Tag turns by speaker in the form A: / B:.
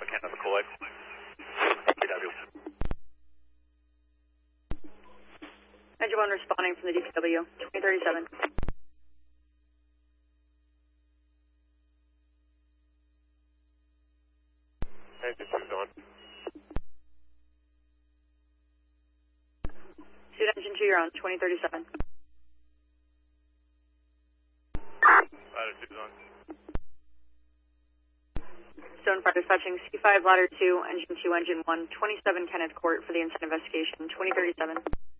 A: Alpha Canada Collect. PW.
B: Engine 1 responding from the DPW, 2037.
A: Engine 2's on.
B: Suit Engine 2, you're on, 2037.
A: Ladder 2's on.
B: Stone Fire dispatching C5, Ladder 2, Engine 2, Engine 1, 27 Kenneth Court for the incident investigation, 2037.